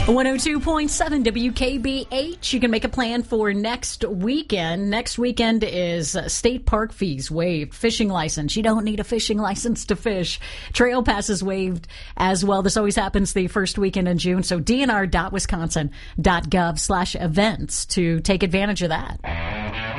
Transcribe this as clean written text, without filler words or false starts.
102.7 WKBH. You can make a plan for next weekend. Next weekend is state park fees waived, fishing license. You don't need a fishing license to fish. Trail passes waived as well. This always happens the first weekend in June. So dnr.wisconsin.gov/events to take advantage of that.